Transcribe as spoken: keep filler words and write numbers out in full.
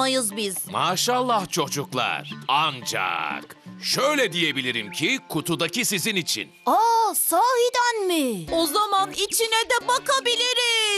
bulamayız biz. Maşallah çocuklar. Ancak şöyle diyebilirim ki kutudaki sizin için. Aa, sahiden mi? O zaman içine de bakabiliriz.